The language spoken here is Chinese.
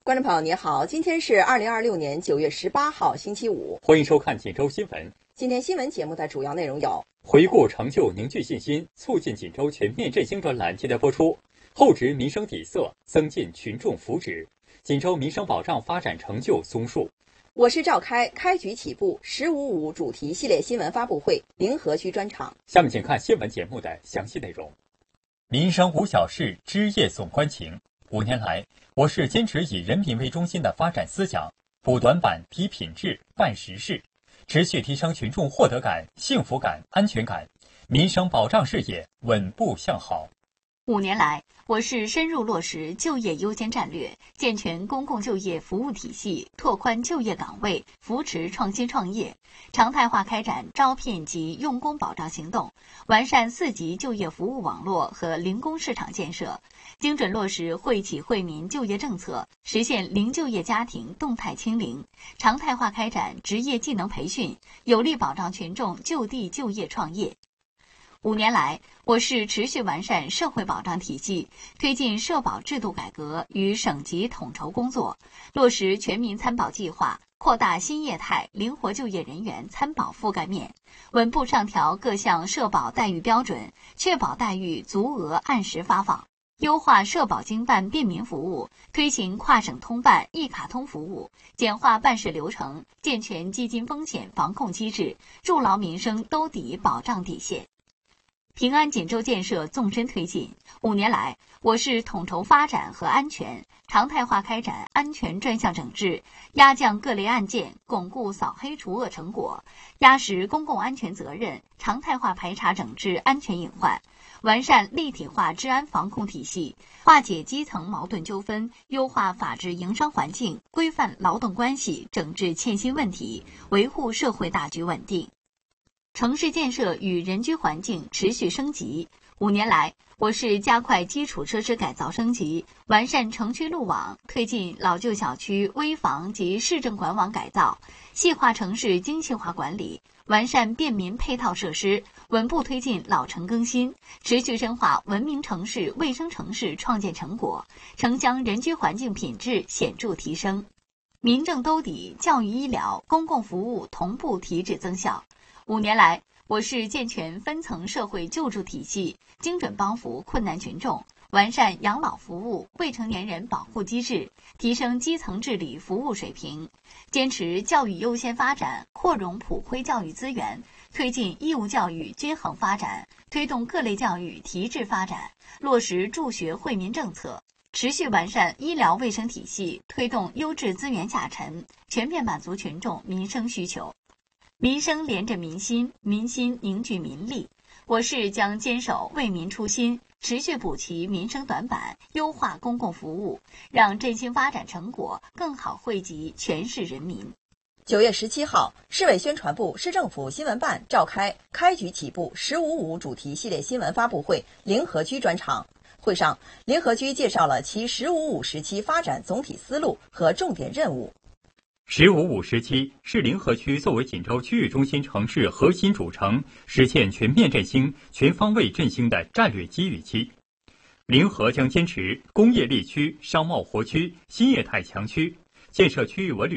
观众朋友你好，今天是2026年9月18号星期五， 欢迎收看锦州新闻。 今天新闻节目的主要内容有： 回顾成就，凝聚信心，促进锦州全面振兴专栏今天播出；厚植民生底色，增进群众福祉；锦州民生保障发展成就综述。 我是赵开，开局起步“15.5”主题系列新闻发布会临河区专场。 下面请看新闻节目的详细内容。民生无小事，枝叶总关情。5年来，我市坚持以人民为中心的发展思想，补短板、提品质、办实事，持续提升群众获得感、幸福感、安全感，民生保障事业稳步向好。 5年来，我市深入落实就业优先战略，健全公共就业服务体系，拓宽就业岗位，扶持创新创业，常态化开展招聘及用工保障行动，完善4级就业服务网络和零工市场建设，精准落实惠企惠民就业政策，实现零就业家庭动态清零，常态化开展职业技能培训，有力保障群众就地就业创业。5年来，我市持续完善社会保障体系，推进社保制度改革与省级统筹工作，落实全民参保计划，扩大新业态灵活就业人员参保覆盖面，稳步上调各项社保待遇标准，确保待遇足额按时发放，优化社保经办便民服务，推行跨省通办一卡通服务，简化办事流程，健全基金风险防控机制，筑牢民生兜底保障底线。平安锦州建设纵深推进，5年来，我市统筹发展和安全，常态化开展安全专项整治，压降各类案件，巩固扫黑除恶成果，压实公共安全责任，常态化排查整治安全隐患，完善立体化治安防控体系，化解基层矛盾纠纷，优化法治营商环境，规范劳动关系，整治欠薪问题，维护社会大局稳定。城市建设与人居环境持续升级。5年来，我市加快基础设施改造升级，完善城区路网，推进老旧小区危房及市政管网改造，细化城市精细化管理，完善便民配套设施，稳步推进老城更新，持续深化文明城市、卫生城市创建成果，城乡人居环境品质显著提升。民政兜底，教育医疗、公共服务同步提质增效。5年来，我市健全分层社会救助体系，精准帮扶困难群众，完善养老服务、未成年人保护机制，提升基层治理服务水平，坚持教育优先发展，扩容普惠教育资源，推进义务教育均衡发展，推动各类教育提质发展，落实助学惠民政策，持续完善医疗卫生体系，推动优质资源下沉，全面满足群众民生需求。民生连着民心，民心凝聚民力。我市将坚守为民初心，持续补齐民生短板，优化公共服务，让振兴发展成果更好惠及全市人民。 9月17号，市委宣传部、市政府新闻办召开开局起步“15.5”主题系列新闻发布会临河区专场。会上，临河区介绍了其“15.5”时期发展总体思路和重点任务。 15.5时期是临河区作为锦州区域中心城市核心主城，实现全面振兴、全方位振兴的战略机遇期。临河将坚持工业力区、商贸活区、新业态强区，建设区域文旅